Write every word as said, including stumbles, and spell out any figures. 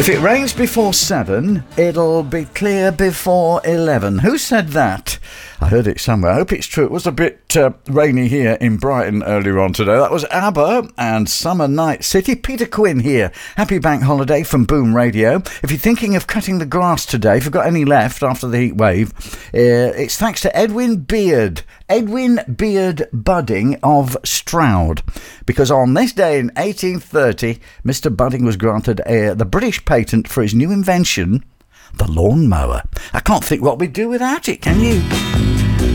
If it rains before seven, it'll be clear before eleven. Who said that? I heard it somewhere. I hope it's true. It was a bit uh, rainy here in Brighton earlier on today. That was ABBA and Summer Night City. Peter Quinn here. Happy bank holiday from Boom Radio. If you're thinking of cutting the grass today, if you've got any left after the heat wave, uh, it's thanks to Edwin Beard. Edwin Beard Budding of Stroud. Because on this day in eighteen thirty, Mister Budding was granted uh, the British patent for his new invention, the lawnmower. I can't think what we'd do without it, can you?